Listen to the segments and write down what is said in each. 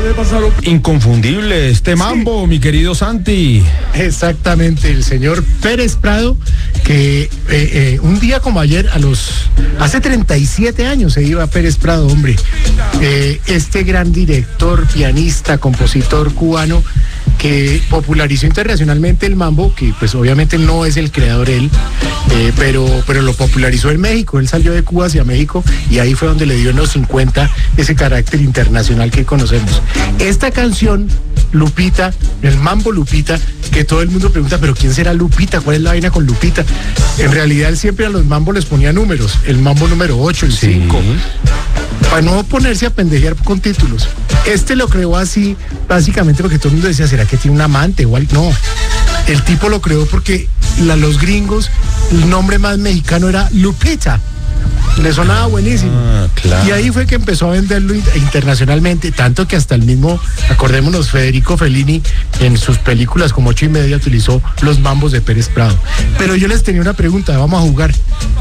Inconfundible este mambo, mi querido Santi. Exactamente, el señor Pérez Prado, que un día como ayer, hace 37 años se iba Pérez Prado, hombre. Este gran director, pianista, compositor cubano, que popularizó internacionalmente el mambo, que pues obviamente no es el creador él, pero lo popularizó en México. Él salió de Cuba hacia México y ahí fue donde le dio en los 50 ese carácter internacional que conocemos. Esta canción, Lupita, el mambo Lupita, que todo el mundo pregunta, pero ¿quién será Lupita? ¿Cuál es la vaina con Lupita? En realidad él siempre a los mambos les ponía números, el mambo número 8, el 5, para no ponerse a pendejear con títulos. Este lo creó así, básicamente porque todo el mundo decía, ¿será que tiene un amante o algo? No, el tipo lo creó porque los gringos, el nombre más mexicano era Lupita. Le sonaba buenísimo. Claro. Y ahí fue que empezó a venderlo internacionalmente, tanto que hasta el mismo, acordémonos, Federico Fellini en sus películas como 8:30 utilizó los mambos de Pérez Prado. Pero yo les tenía una pregunta, vamos a jugar.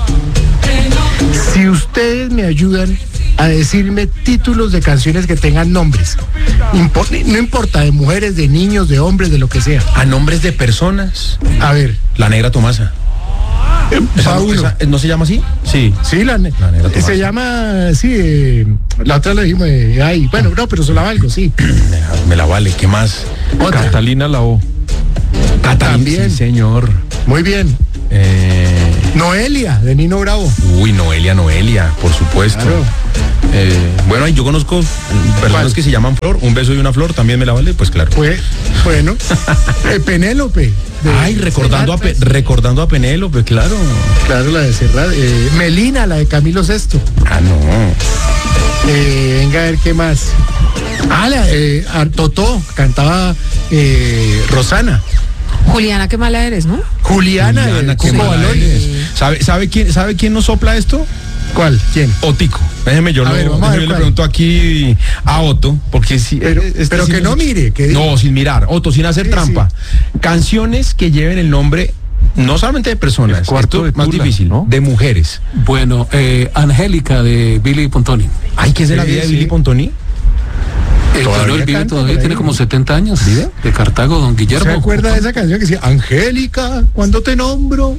Si ustedes me ayudan a decirme títulos de canciones que tengan nombres, no importa, de mujeres, de niños, de hombres, de lo que sea. A nombres de personas. A ver. La Negra Tomasa. ¿No se llama así? Sí. Sí, la Negra Tomasa. Se llama, sí, la otra le dijimos, bueno, no, pero se la valgo, sí. Me la vale, ¿qué más? Otra. Catalina Lao. Catalina, también. Sí, señor. Muy bien. Noelia, de Nino Bravo. Uy, Noelia, por supuesto. Claro. Bueno, yo conozco personas que se llaman Flor, un beso y una flor, también me la vale, pues claro. Bueno, Penélope. Ay, recordando a Penélope, claro. Claro, la de Serrat. Melina, la de Camilo VI. Ah, no. Venga a ver qué más. Totó, cantaba Rosana. Juliana, qué mala eres, ¿no? Juliana, qué mala eres. ¿Sabe quién nos sopla esto? ¿Cuál? ¿Quién? Otico. Déjeme yo le pregunto aquí a Otto, porque si pero que no mire, que no, sin mirar, Otto, sin hacer trampa. Sí. Canciones que lleven el nombre no solamente de personas, esto es más difícil, ¿no? De mujeres. Bueno, Angélica de Billy Pontoni. Ay, ¿qué es de la vida de Billy Pontoni? Él vive todavía, tiene como 70 años. ¿Vive? De Cartago, don Guillermo. ¿Se acuerda de esa canción que decía, Angélica, cuando te nombro?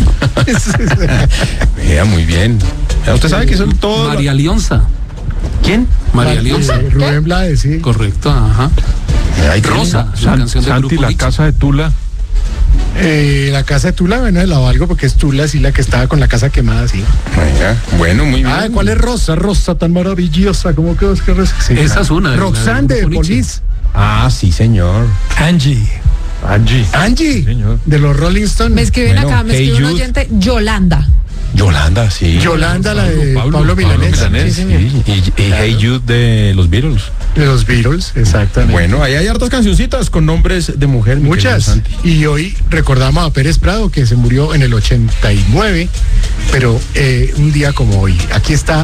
Muy bien. Usted sabe que son todos... María Leonza. ¿Quién? María Leonza. Rubén Blades, sí. Correcto, ajá. Rosa, la canción de Santi, la casa de Tula. La casa de Tula, bueno, la valgo porque es Tula, sí, la que estaba con la casa quemada, sí. Bueno, muy bien. ¿Cuál es Rosa tan maravillosa? ¿Cómo que Rosa? Sí, esa es una. Roxanne de Police. Sí, señor. Angie, sí, señor. De los Rolling Stones. Me escriben acá, me escribe un oyente, Yolanda, sí. Yolanda, la de Pablo Milanés. Sí, señor. Y Hey Jude de los Beatles. De los Beatles, exactamente. Bueno, ahí hay hartas cancioncitas con nombres de mujer. Muchas. Y hoy recordamos a Pérez Prado, que se murió en el 89, pero un día como hoy. Aquí está